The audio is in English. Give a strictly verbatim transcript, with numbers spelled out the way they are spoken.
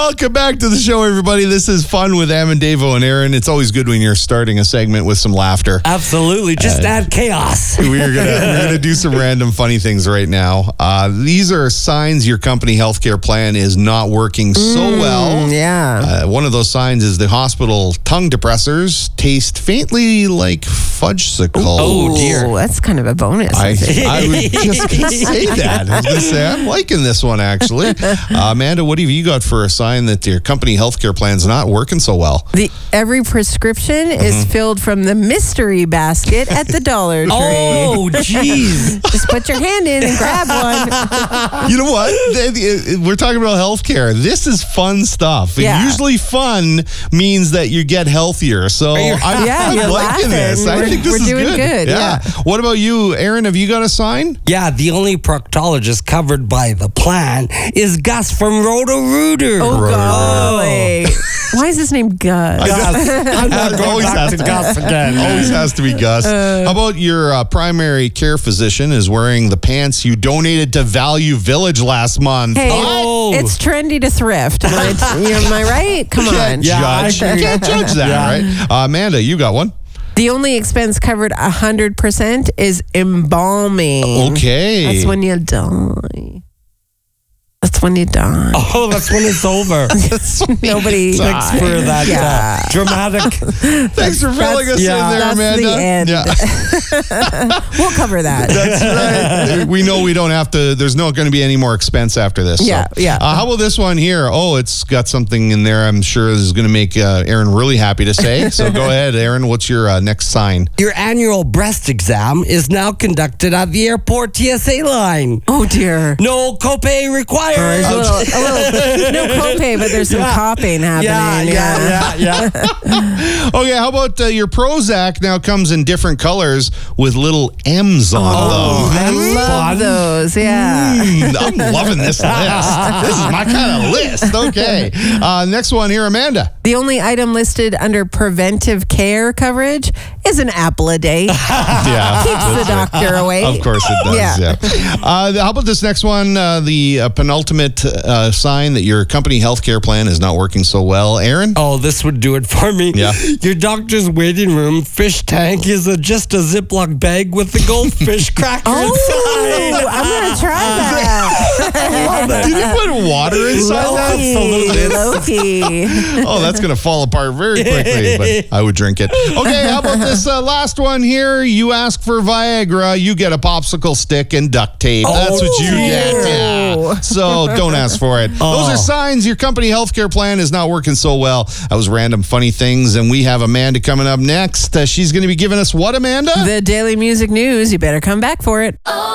Welcome back to the show, everybody. This is Fun with Amendevo and Aaron. It's always good when you're starting a segment with some laughter. Absolutely. Just uh, add chaos. We're going we're gonna do some random funny things right now. Uh, these are signs your company healthcare plan is not working so mm, well. Yeah. Uh, one of those signs is the hospital tongue depressors taste faintly like fudgesicle. Oh, dear. Ooh, that's kind of a bonus. I, I was just going to say that. I was going to say, I'm liking this one, actually. Uh, Amanda, what have you got for a sign that your company healthcare plan's not working so well? The every prescription mm-hmm. is filled from the mystery basket at the Dollar Tree. Oh, jeez. Just put your hand in and grab one. You know what? We're talking about healthcare. This is fun stuff. Yeah. Usually fun means that you get healthier. So I'm, yeah, I'm you're liking laughing. this. I we're, think this we're is doing good. good. Yeah. yeah. What about you, Aaron? Have you got a sign? Yeah, the only proctologist covered by the plan is Gus from Roto-Rooter. Oh, Roto-Rooter. golly. Why is his name Gus? Gus. I'm not going always back has to to, Gus again. Always has to be Gus. Uh, How about your uh, primary care physician is wearing the pants you donated to Value Village last month? Hey, Oh. it's trendy to thrift. Am I, you know, am I right? Come Can't on. Yeah, judge. I agree. Can't judge that, Yeah. right? Uh, Amanda, you got one. The only expense covered one hundred percent is embalming. Okay. That's when you die. That's when you die. Oh, that's when it's over. Nobody. Thanks for that Yeah. uh, dramatic. Thanks for filling us yeah, in there, That's Amanda. the end. Yeah. We'll cover that. That's right. We know we don't have to, there's not going to be any more expense after this. Yeah, so. yeah. Uh, how about this one here? Oh, it's got something in there I'm sure is going to make uh, Aaron really happy to say. So go ahead, Aaron. What's your uh, next sign? Your annual breast exam is now conducted at the airport T S A line. Oh, dear. No copay required. There's a little, a little, no copay, but there's some Yeah. copying happening. Yeah, yeah, yeah, yeah. Okay, how about uh, your Prozac now comes in different colors with little M's on Oh, them. I that's love fun. those. Yeah. Mm, I'm loving this list. This is my kind of list. Okay. Uh, next one here, Amanda. The only item listed under preventive care coverage is an apple a day. Yeah. Keeps the doctor away. Of course it does. Yeah. Yeah. Uh, how about this next one? Uh, the uh, penultimate uh, sign that your company healthcare plan is not working so well. Aaron? Oh, this would do it for me. Yeah. Your doctor's waiting room fish tank is a, just a Ziploc bag with the goldfish cracker Oh, inside. I'm going to try that. Did you put water inside that? Loki. Loki. Oh, that's going to fall apart very quickly, but I would drink it. Okay, how about this uh, last one here? You ask for Viagra, you get a popsicle stick and duct tape. That's what you get. Yeah. So don't ask for it. Those are signs your company healthcare plan is not working so well. That was random funny things, and we have Amanda coming up next. Uh, she's going to be giving us what, Amanda? The Daily Music News. You better come back for it. Oh.